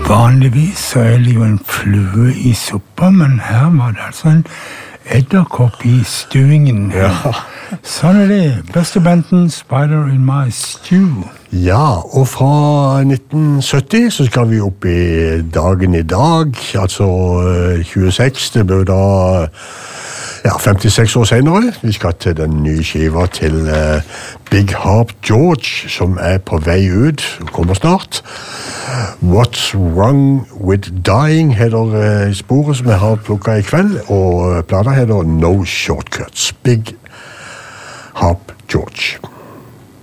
Vanligvis så det jo en flue I suppa, men her var det altså en edderkopp I stuingen. Ja. Sånn det. Buster Benton, Spider in my stew. Ja, og fra 1970 så skal vi opp I dagen I dag, altså 26, det blir da 56 år senere. Vi skal til den nye skiva til Big Harp George, som på vei ut, kommer snart. What's Wrong With Dying heter sporet som jeg har plukket I kveld, og plata heter No Shortcuts. Big Harp George.